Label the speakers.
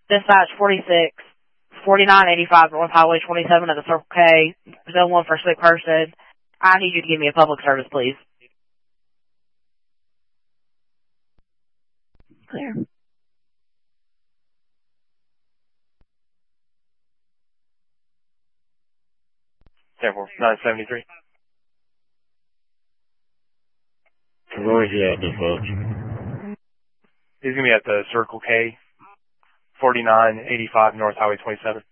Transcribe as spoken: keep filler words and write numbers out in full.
Speaker 1: Dispatch forty-six, forty-nine eighty-five North Highway twenty-seven at the Circle K, zone one for a sick person. I need you to give me a public service, please. Clear.
Speaker 2: Therefore, nine seventy-three.
Speaker 3: Where is he at, Dispatch?
Speaker 2: He's going to be at the Circle K, forty-nine eighty-five North Highway twenty-seven.